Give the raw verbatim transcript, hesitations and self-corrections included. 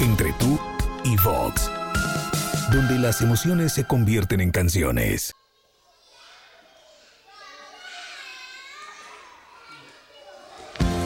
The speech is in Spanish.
entre tú y Vox, donde las emociones se convierten en canciones.